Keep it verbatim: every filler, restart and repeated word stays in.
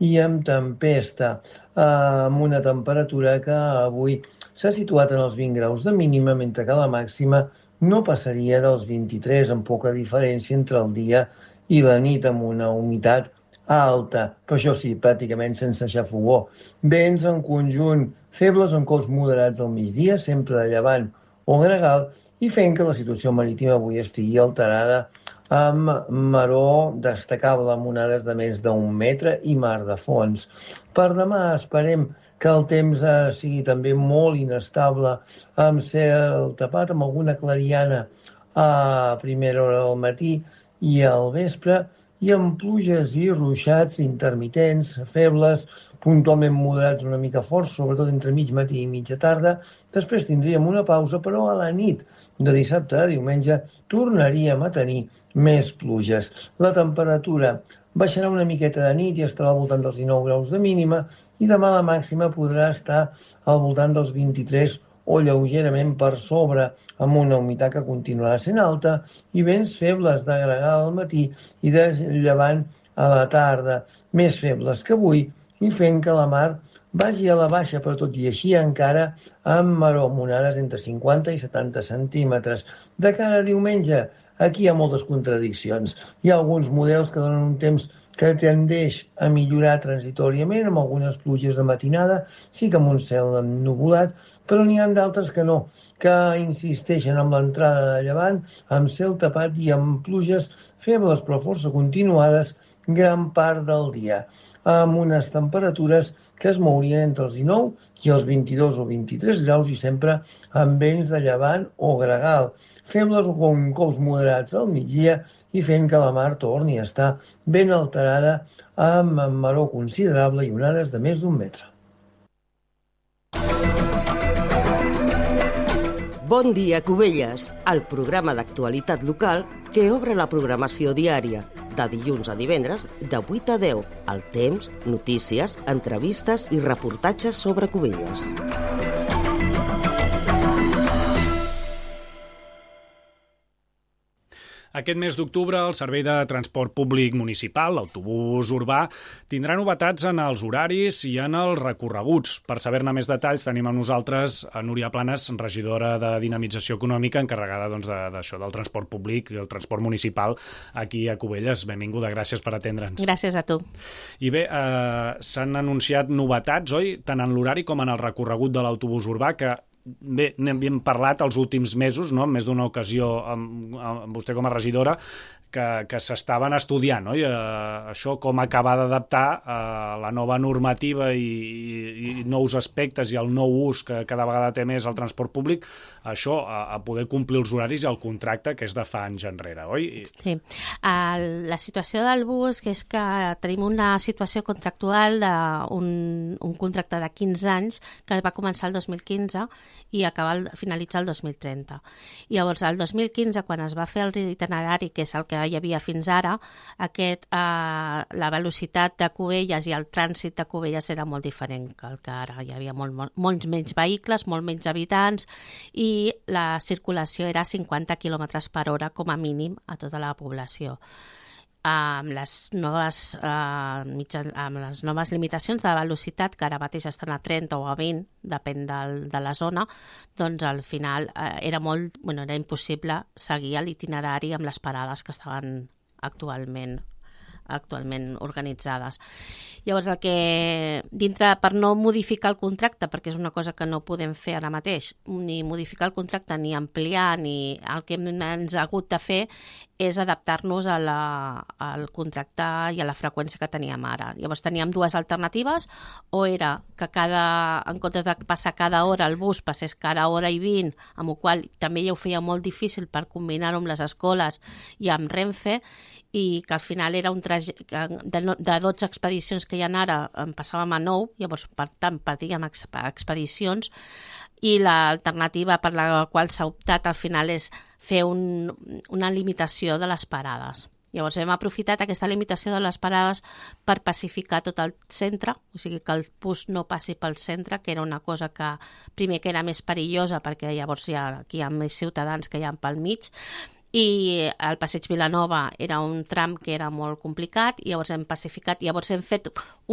i amb tempesta, amb una temperatura que avui s'ha situat en els vint graus de mínima, mentre que la màxima no passaria dels vint-i-tres, amb poca diferència entre el dia i la nit, amb una humitat alta, però això sí, pràcticament sense xafogó. Vents en conjunt febles amb cols moderats al migdia, sempre de llevant o gregal, i fent que la situació marítima avui estigui alterada amb maró destacable amb onades de més d'un metre i mar de fons. Per demà esperem que el temps eh, sigui també molt inestable, amb cel tapat, amb alguna clariana a primera hora del matí i al vespre, i amb pluges i ruixats intermitents, febles, puntualment moderats una mica forts, sobretot entre mig matí i mitja tarda. Després tindríem una pausa, però a la nit de dissabte a diumenge tornaríem a tenir més pluges. La temperatura baixarà una miqueta de nit i estarà al voltant dels dinou graus de mínima, i demà la màxima podrà estar al voltant dels vint-i-tres o lleugerament per sobre, amb una humitat que continuarà sent alta i vents febles de gregal al matí i de llevant a la tarda, més febles que avui, i fent que la mar vagi a la baixa, però tot i així encara amb maró, amb onades entre cinquanta i setanta centímetres. De cara a diumenge, aquí hi ha moltes contradiccions. Hi ha alguns models que donen un temps que tendeix a millorar transitoriament, amb algunes pluges de matinada, sí que amb un cel ennuvolat, però n'hi ha d'altres que no, que insisteixen amb l'entrada de llevant, amb cel tapat i amb pluges febles però força continuades gran part del dia, amb unes temperatures que es mourien entre els dinou i els vint-i-dos o vint-i-tres graus i sempre amb vents de llevant o gregal, febles o com cols moderats al migdia, i fent que la mar torni a estar ben alterada amb maró considerable i onades de més d'un metre. Bon dia, Cubelles, el programa d'actualitat local que obre la programació diària, de dilluns a divendres, de vuit a deu, el temps, notícies, entrevistes i reportatges sobre Cubelles. Aquest mes d'octubre, el Servei de Transport Públic Municipal, l'autobús urbà, tindrà novetats en els horaris i en els recorreguts. Per saber-ne més detalls tenim amb nosaltres a Núria Planes, regidora de Dinamització Econòmica, encarregada doncs, d'això, del transport públic i el transport municipal aquí a Cubelles. Benvinguda, gràcies per atendre'ns. Gràcies a tu. I bé, eh, s'han anunciat novetats, oi? Tant en l'horari com en el recorregut de l'autobús urbà, que bé, n'hem parlat els últims mesos, no? En més d'una ocasió amb, amb vostè com a regidora, que, que s'estaven estudiant, no? I, eh, això com acabar d'adaptar a eh, la nova normativa i, i, i nous aspectes i el nou ús que cada vegada té més el transport públic, això a, a poder complir els horaris i el contracte que és de fa anys enrere, oi? Sí. Uh, la situació del bus, que és que tenim una situació contractual d'un un contracte de quinze anys que va començar el dos mil quinze i acaba el, finalitzar el dos mil trenta. I llavors, el dos mil quinze, quan es va fer el itinerari, que és el que hi havia fins ara, aquest, eh, la velocitat de Cubelles i el trànsit de Cubelles era molt diferent que el que ara. Hi havia molt, molt, molts menys vehicles, molt menys habitants, i la circulació era cinquanta quilòmetres per hora com a mínim a tota la població. Amb les noves, eh, mitjan, amb les noves limitacions de velocitat, que ara mateix estan a trenta o a vint, depèn del, de la zona, doncs al final eh, era, molt, bueno, era impossible seguir l'itinerari amb les parades que estaven actualment actualment organitzades. Llavors, el que dintre, per no modificar el contracte, perquè és una cosa que no podem fer ara mateix, ni modificar el contracte, ni ampliar, ni el que ens ha hagut de fer és adaptar-nos a la, al contracte i a la freqüència que teníem ara. Llavors teníem dues alternatives, o era que cada, en comptes de passar cada hora el bus passés cada hora i vint, amb el qual també ja ho feia molt difícil per combinar-ho amb les escoles i amb Renfe, i que al final era un trajecte de, de dotze expedicions que hi ha ara, en passàvem a nou, llavors per tant partíem expedicions, i l'alternativa per la qual s'ha optat al final és fer un, una limitació de les parades. Llavors hem aprofitat aquesta limitació de les parades per pacificar tot el centre, o sigui que el bus no passi pel centre, que era una cosa que primer que era més perillosa perquè llavors hi ha, aquí hi ha més ciutadans que hi ha pel mig, i el passeig Vilanova era un tram que era molt complicat, i llavors hem pacificat, i llavors hem fet